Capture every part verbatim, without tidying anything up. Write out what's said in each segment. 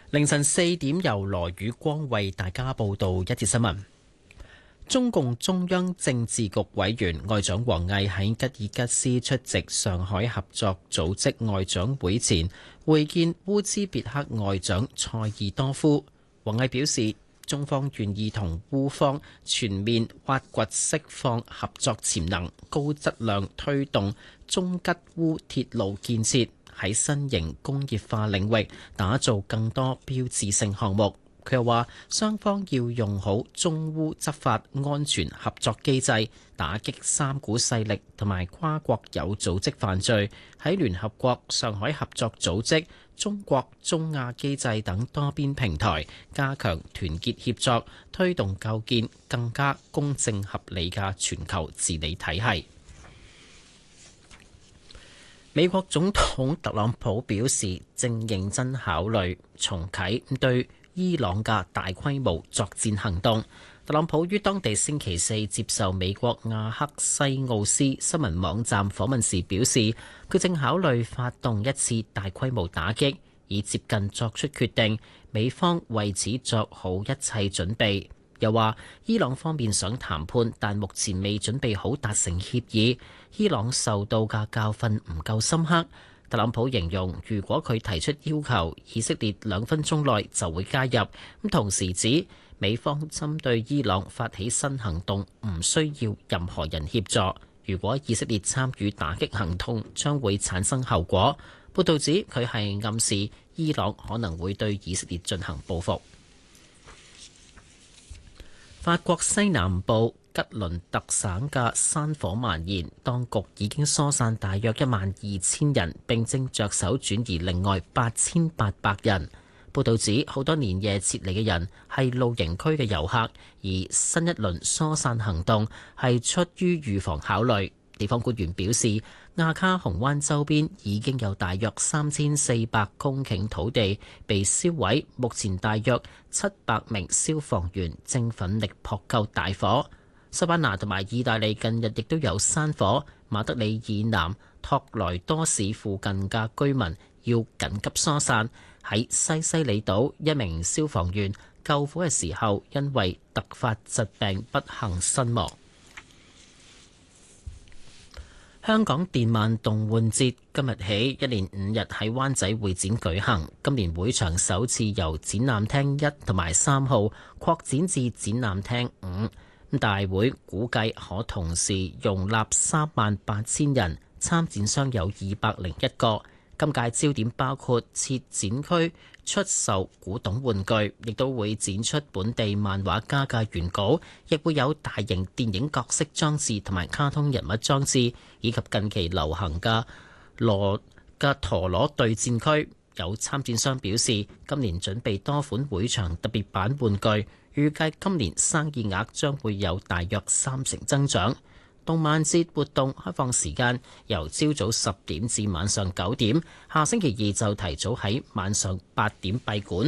凌晨四點，由羅宇光為大家報道一節新聞。中共中央政治局委員外長王毅喺吉爾吉斯出席上海合作組織外長會前會見烏茲別克外長塞爾多夫。王毅表示，中方願意同烏方全面挖掘釋放合作潛能，高質量推動中吉烏鐵路建設，喺新型工業化領域打造更多標誌性項目。佢又話，雙方要用好中烏執法安全合作機制，打擊三股勢力同埋跨國有組織犯罪，喺聯合國、上海合作組織、中國中亞機制等多邊平台加強團結協作，推動構建更加公正合理嘅全球治理體系。美國總統特朗普表示，正認真考慮重啟對伊朗嘅大規模作戰行動。特朗普於當地星期四接受美國亞克西奧斯新聞網站訪問時表示，佢正考慮發動一次大規模打擊，已接近作出決定，美方為此作好一切準備。又話伊朗方面想談判，但目前未準備好達成協議。伊朗受到嘅教訓唔夠深刻。特朗普形容，如果佢提出要求，以色列兩分鐘內就會加入。咁同時指美方針對伊朗發起新行動，唔需要任何人協助。如果以色列參與打擊行動，將會產生後果。報道指佢係暗示伊朗可能會對以色列進行報復。法國西南部吉倫特省嘅山火蔓延，當局已經疏散大約一萬二千人，並正着手轉移另外八千八百人。報道指，好多連夜撤離嘅人係露營區嘅遊客，而新一輪疏散行動係出於預防考慮。地方官員表示，亞卡洪灣周邊已經有大約三千四百公頃土地被燒毀，目前大約七百名消防員正奮力撲救大火。西班牙同埋意大利近日亦都有山火，馬德里以南托萊多市附近嘅居民要緊急疏散。喺西西里島，一名消防員救火嘅時候，因為突發疾病不幸身亡。香港電漫動玩節今日起一連五日喺灣仔會展舉行，今年會場首次由展覽廳一同埋三號擴展至展覽廳五。大會估計可同時容納三萬八千人，參展商有二百零一個。今屆焦點包括設展區出售古董玩具，亦都會展出本地漫畫家嘅原稿，亦會有大型電影角色裝置同埋卡通人物裝置，以及近期流行嘅羅嘅陀螺對戰區。有參展商表示，今年準備多款會場特別版玩具，預計今年生意額將會有大約三成增長。動漫節活動開放時間由朝早十點至晚上九點，下星期二就提早喺晚上八點閉館。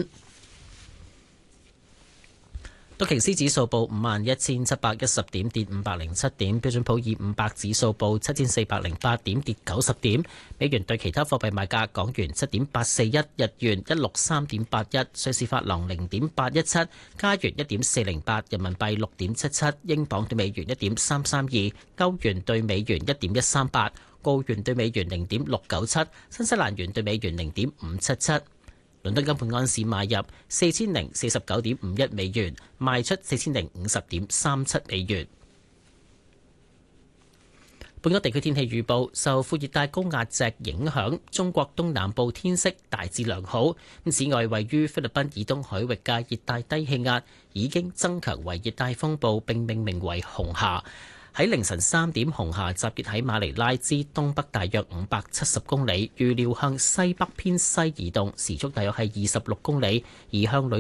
道瓊斯指數報五萬一千七百一十點，跌五百零七點；標準普爾五百指數報七千四百零八點，跌九十點。美元對其他貨幣賣價：港元七點八四一，日元一六三點八一，瑞士法郎零點八一七，加元一點四零八，人民幣六點七七，英鎊對美元一點三三二，歐元對美元一點一三八，澳元對美元零點六九七，新西蘭元對美元零點五七七。倫敦金本安士買入四千零四十九點五一美元，賣出四千零五十點三七美元。本港地區天氣預報，受副熱帶高壓脊影響，中國東南部天色大致良好。此外，位於菲律賓以東海域嘅熱帶低氣壓已經增強為熱帶風暴，並命名為紅霞。喺凌晨三點，紅霞集結喺馬尼拉之東北大約五百七十公里，預料向西北偏西移動，時速大約係二十六公里，移向